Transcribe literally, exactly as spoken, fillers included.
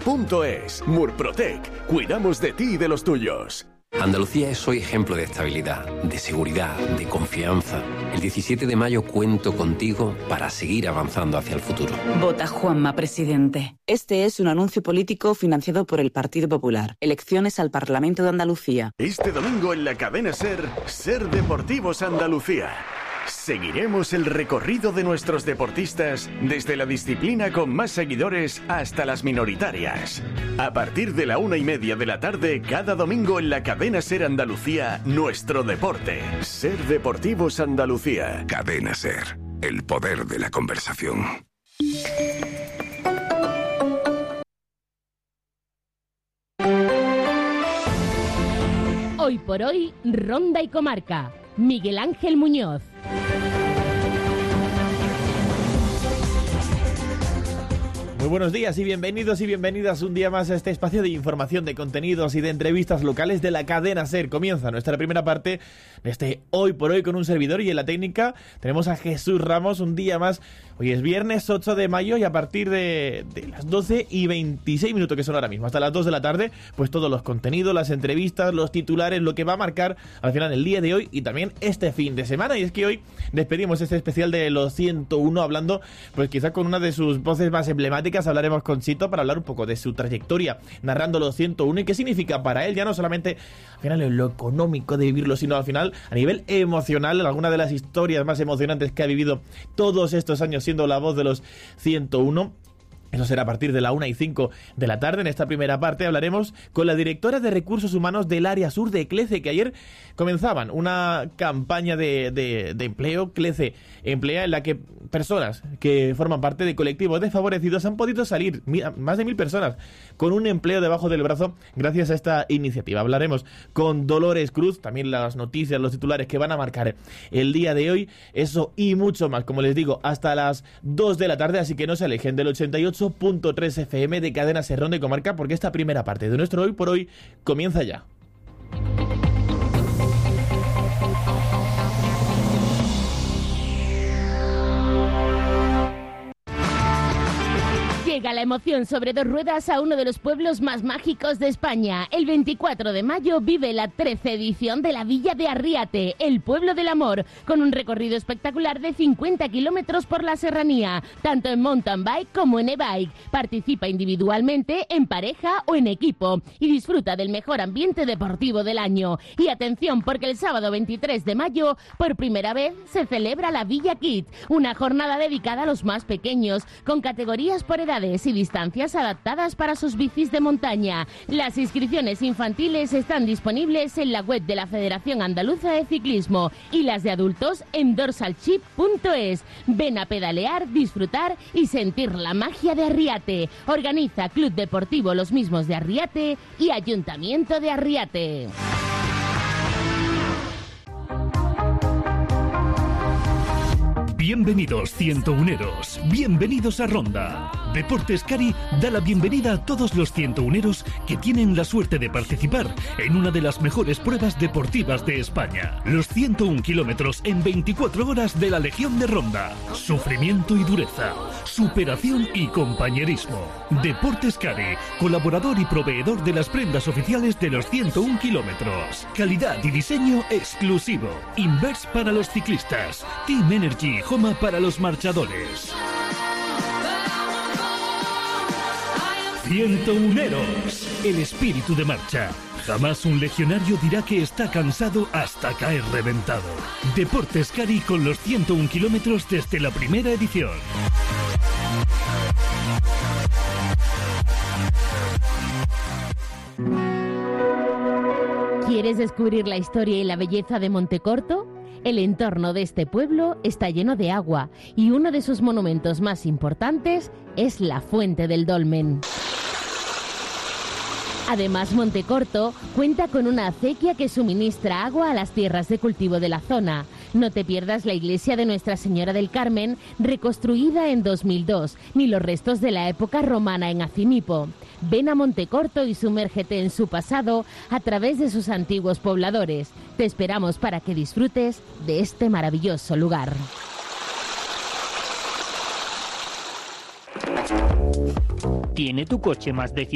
punto es. Murprotec. Cuidamos de ti y de los tuyos. Andalucía es hoy ejemplo de estabilidad, de seguridad, de confianza. El diecisiete de mayo cuento contigo para seguir avanzando hacia el futuro. Vota Juanma, presidente. Este es un anuncio político financiado por el Partido Popular. Elecciones al Parlamento de Andalucía. Este domingo en la cadena SER, SER Deportivos Andalucía. Seguiremos el recorrido de nuestros deportistas desde la disciplina con más seguidores hasta las minoritarias. A partir de la una y media de la tarde, cada domingo en la cadena SER Andalucía, nuestro deporte. SER Deportivos Andalucía. Cadena SER, el poder de la conversación. Hoy por hoy, Ronda y Comarca. Miguel Ángel Muñoz. Muy buenos días y bienvenidos y bienvenidas un día más a este espacio de información, de contenidos y de entrevistas locales de la cadena SER. Comienza nuestra primera parte de este Hoy por Hoy con un servidor, y en la técnica tenemos a Jesús Ramos un día más. Hoy es viernes ocho de mayo y a partir de, de las doce y veintiséis minutos que son ahora mismo, hasta las dos de la tarde, pues todos los contenidos, las entrevistas, los titulares, lo que va a marcar al final el día de hoy y también este fin de semana. Y es que hoy despedimos este especial de los ciento uno hablando, pues quizá con una de sus voces más emblemáticas. Hablaremos con Chito para hablar un poco de su trayectoria narrando los ciento uno y qué significa para él, ya no solamente al final en lo económico de vivirlo, sino al final a nivel emocional, alguna de las historias más emocionantes que ha vivido todos estos años siendo la voz de los ciento uno. Eso será a partir de la una y cinco de la tarde. En esta primera parte hablaremos con la directora de Recursos Humanos del área sur de CLECE, que ayer comenzaban una campaña de, de, de empleo. CLECE Emplea, en la que personas que forman parte de colectivos desfavorecidos han podido salir, más de mil personas, con un empleo debajo del brazo gracias a esta iniciativa. Hablaremos con Dolores Cruz, también las noticias, los titulares que van a marcar el día de hoy, eso y mucho más, como les digo, hasta las dos de la tarde, así que no se alejen del ochenta y ocho punto tres F M de Cadena SER Ronda y Comarca, porque esta primera parte de nuestro Hoy por Hoy comienza ya. Llega la emoción sobre dos ruedas a uno de los pueblos más mágicos de España. El veinticuatro de mayo vive la trece edición de la Villa de Arriate, el pueblo del amor, con un recorrido espectacular de cincuenta kilómetros por la serranía, tanto en mountain bike como en e-bike. Participa individualmente, en pareja o en equipo y disfruta del mejor ambiente deportivo del año. Y atención, porque el sábado veintitrés de mayo, por primera vez, se celebra la Villa Kids, una jornada dedicada a los más pequeños, con categorías por edades y distancias adaptadas para sus bicis de montaña. Las inscripciones infantiles están disponibles en la web de la Federación Andaluza de Ciclismo y las de adultos en dorsalchip punto es. Ven a pedalear, disfrutar y sentir la magia de Arriate. Organiza Club Deportivo Los Mismos de Arriate y Ayuntamiento de Arriate. Bienvenidos cientouneros, bienvenidos a Ronda. Deportes Cari da la bienvenida a todos los cientouneros que tienen la suerte de participar en una de las mejores pruebas deportivas de España. Los ciento uno kilómetros en veinticuatro horas de la Legión de Ronda. Sufrimiento y dureza, superación y compañerismo. Deportes Cari, colaborador y proveedor de las prendas oficiales de los ciento uno kilómetros. Calidad y diseño exclusivo. Inverse para los ciclistas. Team Energy Homa para los marchadores. Cientouneros, el espíritu de marcha. Jamás un legionario dirá que está cansado hasta caer reventado. Deportes Cari con los ciento uno kilómetros desde la primera edición. ¿Quieres descubrir la historia y la belleza de Montecorto? El entorno de este pueblo está lleno de agua y uno de sus monumentos más importantes es la Fuente del Dolmen. Además, Montecorto cuenta con una acequia que suministra agua a las tierras de cultivo de la zona. No te pierdas la iglesia de Nuestra Señora del Carmen, reconstruida en dos mil dos, ni los restos de la época romana en Acimipo. Ven a Montecorto y sumérgete en su pasado a través de sus antiguos pobladores. Te esperamos para que disfrutes de este maravilloso lugar. ¿Tiene tu coche más de